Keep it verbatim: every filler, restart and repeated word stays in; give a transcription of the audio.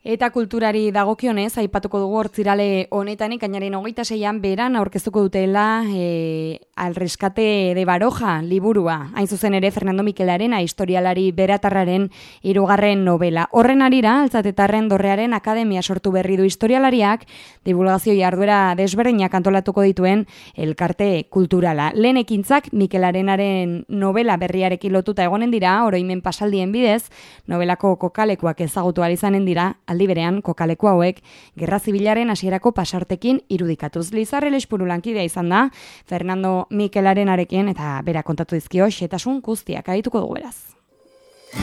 Eta kulturari dagokionez, aipatuko dugu hortzirale honetan ikainaren hogeita seian beran aurkeztuko dutela e, Al rescate de Baroja liburua. Hain zuzen ere Fernando Mikel Arena historialari beratarraren hirugarren novela. Horren arira, Altzatetarren Dorrearen Akademia sortu berri du historialariak, divulgazio jarduera desberdinak antolatuko dituen elkarte kulturala. Lehen ekintzak Mikel Arenaren novela berriarekin lotuta egonen dira, oroimen pasaldien bidez, novelako kokalekuak ezagutu ahal izanen dira, aldi berean kokaleku hauek Gerra Zibilaren hasierako pasartekin irudikatuz. Lizarre Lespuru lankidea izan da, Fernando Mikel Arenarekin eta bera kontatu dizkio xetasun guztiak adituko dugu beraz.